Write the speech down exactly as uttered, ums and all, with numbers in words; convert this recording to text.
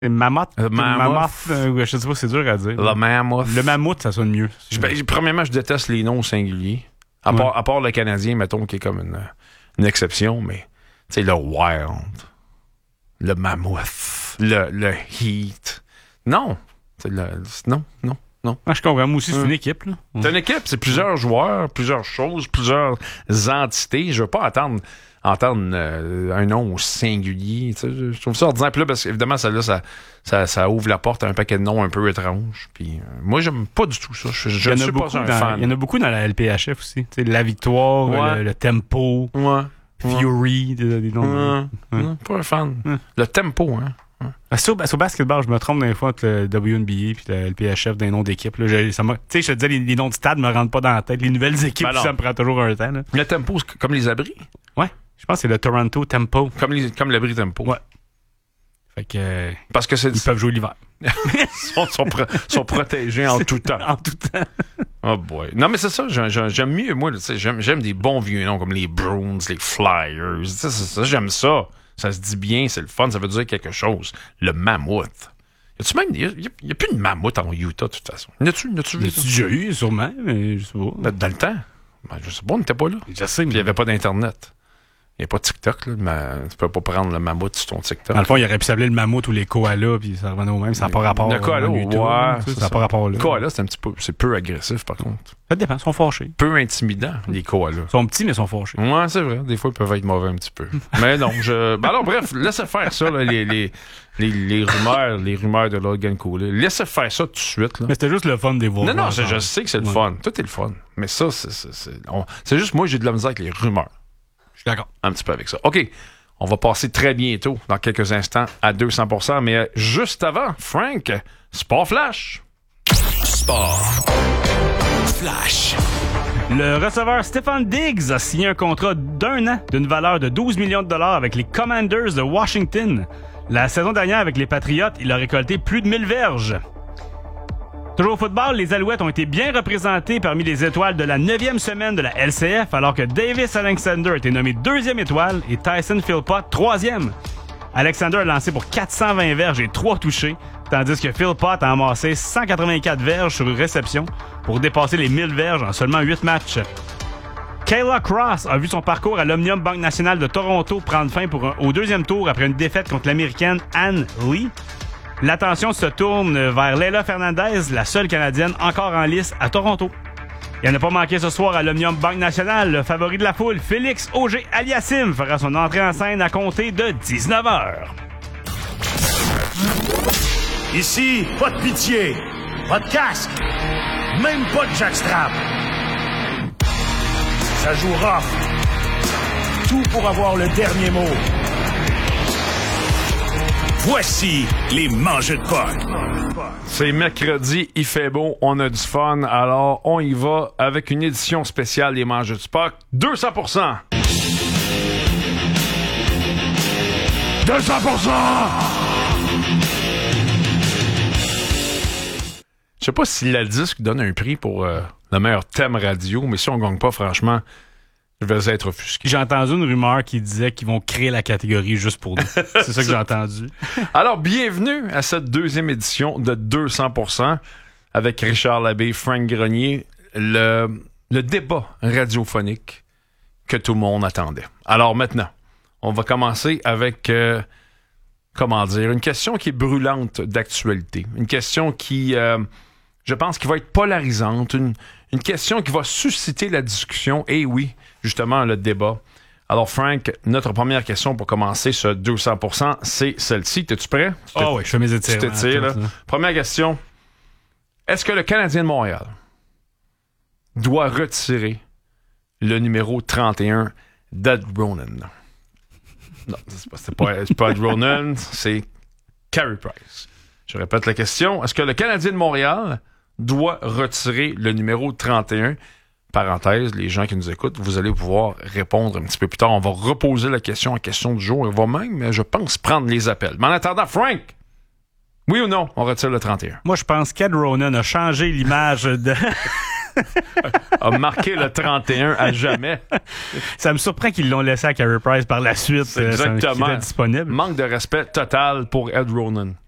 Le mammouth. Le mammouth. Euh, je sais pas, c'est dur à dire. Le mammouth. Le mammouth, ça sonne mieux. Je, ben, premièrement, je déteste les noms singuliers. À, ouais. part, à part le Canadien, mettons, qui est comme une, une exception, mais tu sais, le Wild, le Mammouth, le, le Heat. Non. Le, non, non, non. Ah, je comprends. Moi aussi, c'est hum. une équipe. Là. C'est une équipe, c'est plusieurs joueurs, plusieurs choses, plusieurs entités. Je veux pas attendre... entendre euh, un nom singulier, tu sais, je trouve ça ordinaire. Puis là, parce qu'évidemment, ça, là, ça, ça, ça ouvre la porte à un paquet de noms un peu étranges. Puis euh, moi, j'aime pas du tout ça. Je, je ne suis pas un dans, fan. Il y en a beaucoup dans la L P H F aussi. Tu sais, la victoire, ouais. le, le tempo, ouais. Fury, des, des noms. Ouais. Ouais. Ouais. Pas un fan. Ouais. Le tempo, hein. Ouais. Sur, sur basketball, je me trompe des fois entre le W N B A et le L P H F des noms d'équipes. Tu sais, je te disais, les, les noms de stade me rentrent pas dans la tête. Les nouvelles équipes, ben ça me prend toujours un temps. Là. Le tempo, c'est comme les abris. Ouais. Je pense que c'est le Toronto Tempo. Comme, les, comme l'abri Tempo. Ouais. Fait que. Euh, Parce que c'est. Ils peuvent jouer l'hiver. Ils sont, sont, pro, sont protégés en tout temps. En tout temps. Oh boy. Non, mais c'est ça. J'aime, j'aime mieux, moi. J'aime, j'aime des bons vieux noms comme les Bruins, les Flyers. C'est ça, j'aime ça. Ça se dit bien, c'est le fun. Ça veut dire quelque chose. Le Mammouth. Y a-tu même. Il n'y a, a plus de mammouth en Utah, de toute façon. Y a-tu, y a-tu vu ça? Déjà eu, sûrement, mais je sais pas. Ben, dans le temps. Ben, je sais pas, on n'était pas là. Je sais, mais. Puis il n'y avait pas d'Internet. Il n'y a pas de TikTok, là, mais tu peux pas prendre le mammouth sur ton TikTok. Dans le fond, il aurait pu s'appeler le mammouth ou les koalas, puis ça revenait au même. Ça n'a pas rapport. Le koala, ouais. Ça n'a pas rapport là. Le koala, c'est un petit peu, c'est peu agressif, par contre. Ça dépend, ils sont fâchés. Peu intimidant, les koalas. Ils sont petits, mais ils sont fâchés. Ouais, c'est vrai. Des fois, ils peuvent être mauvais un petit peu. Mais non, je. Ben alors, bref, laissez faire ça, là, les, les, les, les rumeurs, les rumeurs de Logan Cooley. Laissez faire ça tout de suite, là. Mais c'était juste le fun des voix. Non, non, je sais que c'est le ouais. fun. Tout est le fun. Mais ça, c'est, c'est, c'est, on, c'est juste moi, j'ai de la misère avec les rumeurs. Je suis d'accord. Un petit peu avec ça. OK. On va passer très bientôt, dans quelques instants, à deux cents pour cent. Mais euh, juste avant, Frank, Sport Flash. Sport Flash. Le receveur Stefan Diggs a signé un contrat d'un an d'une valeur de douze millions de dollars avec les Commanders de Washington. La saison dernière, avec les Patriots, il a récolté plus de mille verges. Toujours au football, les Alouettes ont été bien représentés parmi les étoiles de la neuvième semaine de la L C F, alors que Davis Alexander a été nommé deuxième étoile et Tyson Philpott troisième. Alexander a lancé pour quatre cent vingt verges et trois touchés, tandis que Philpott a amassé cent quatre-vingt-quatre verges sur une réception pour dépasser les mille verges en seulement huit matchs. Kayla Cross a vu son parcours à l'Omnium Banque Nationale de Toronto prendre fin pour un, au deuxième tour après une défaite contre l'Américaine Ann Lee. L'attention se tourne vers Leila Fernandez, la seule Canadienne encore en lice à Toronto. Il n'a pas manqué ce soir à l'Omnium Banque Nationale. Le favori de la foule, Félix Auger-Aliassime, fera son entrée en scène à compter de dix-neuf heures. Ici, pas de pitié, pas de casque, même pas de jackstrap. Ça joue rough. Tout pour avoir le dernier mot. Voici les mangeux de potes. C'est mercredi, il fait beau, on a du fun, alors on y va avec une édition spéciale des mangeux de Spock, deux cents pour cent. deux cents pour cent! Je sais pas si la disque donne un prix pour euh, le meilleur thème radio, mais si on gagne pas, franchement, je vais être offusqué. J'ai entendu une rumeur qui disait qu'ils vont créer la catégorie juste pour nous. C'est ça que j'ai entendu. Alors, bienvenue à cette deuxième édition de deux cents pour cent avec Richard Labbé, Frank Grenier, le, le débat radiophonique que tout le monde attendait. Alors maintenant, on va commencer avec, euh, comment dire, une question qui est brûlante d'actualité. Une question qui, euh, je pense, qui va être polarisante. Une, une question qui va susciter la discussion. Et oui, justement, le débat. Alors, Frank, notre première question pour commencer ce deux cents pour cent, c'est celle-ci. T'es-tu prêt? Ah oh oui, je fais mes étirements. Tu t'étires, là. Première question. Est-ce que le Canadien de Montréal doit retirer le numéro trente et un d'Ed Ronan? Non, c'est pas, c'est pas, c'est pas Ed Ronan, c'est Carey Price. Je répète la question. Est-ce que le Canadien de Montréal doit retirer le numéro trente et un? Parenthèse, les gens qui nous écoutent, vous allez pouvoir répondre un petit peu plus tard. On va reposer la question en question du jour. On va même, je pense, prendre les appels. Mais en attendant, Frank, oui ou non, on retire le trente et un? Moi, je pense qu'Ed Ronan a changé l'image de... a marqué le trente et un à jamais. Ça me surprend qu'ils l'ont laissé à Carey Price par la suite. C'est exactement. Euh, disponible. Manque de respect total pour Ed Ronan.